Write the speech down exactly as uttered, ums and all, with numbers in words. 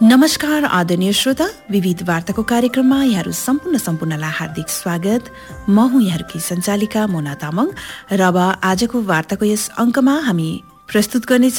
नमस्कार आदरणीय श्रोता, विविध वार्ताको कार्यक्रममा यहाँहरू सम्पूर्ण सम्पूर्णलाई हार्दिक स्वागत। म हुँ यहाँहरूकी सञ्चालिका मोना तामाङ र अब आजको वार्ताको यस अङ्कमा हामी प्रस्तुत गर्नेछौँ